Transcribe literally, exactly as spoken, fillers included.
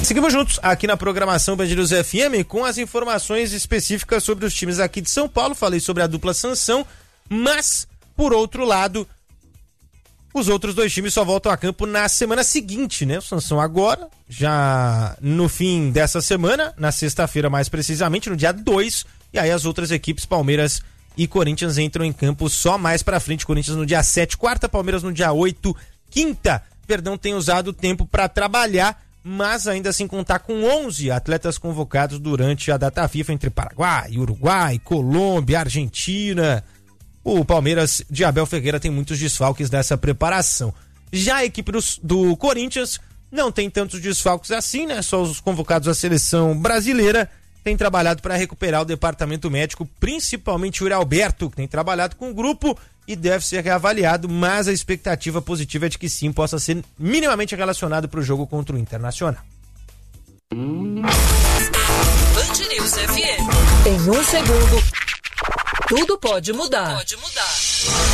seguimos juntos aqui na programação Band News F M com as informações específicas sobre os times aqui de São Paulo. Falei sobre a dupla Sansão, mas, por outro lado, os outros dois times só voltam a campo na semana seguinte, né? O Sansão agora, já no fim dessa semana, na sexta-feira mais precisamente, no dia dois, e aí as outras equipes, Palmeiras e Corinthians, entram em campo só mais pra frente. Corinthians no dia sete, quarta, Palmeiras no dia oito, quinta. Perdão, tem usado o tempo para trabalhar, mas ainda assim contar com onze atletas convocados durante a data FIFA entre Paraguai, Uruguai, Colômbia, Argentina. O Palmeiras de Abel Ferreira tem muitos desfalques dessa preparação. Já a equipe do, do Corinthians não tem tantos desfalques assim, né? Só os convocados à seleção brasileira. Tem trabalhado para recuperar o departamento médico, principalmente o Yuri Alberto, que tem trabalhado com o grupo e deve ser reavaliado, mas a expectativa positiva é de que sim, possa ser minimamente relacionado para o jogo contra o Internacional. Band News F M. Em um segundo, tudo pode mudar. Pode mudar.